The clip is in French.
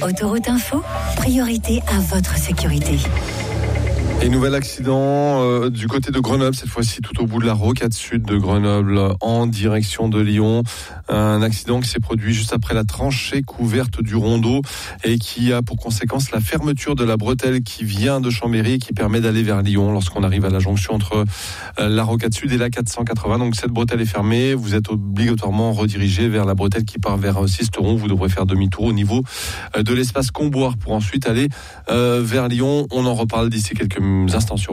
Autoroute Info, priorité à votre sécurité. Et nouvel accident du côté de Grenoble, cette fois-ci tout au bout de la rocade sud de Grenoble en direction de Lyon. Un accident qui s'est produit juste après la tranchée couverte du Rondeau et qui a pour conséquence la fermeture de la bretelle qui vient de Chambéry et qui permet d'aller vers Lyon lorsqu'on arrive à la jonction entre la rocade sud et la 480. Donc cette bretelle est fermée, vous êtes obligatoirement redirigé vers la bretelle qui part vers Sisteron. Vous devrez faire demi-tour au niveau de l'espace Comboire pour ensuite aller vers Lyon. On en reparle d'ici quelques instants sur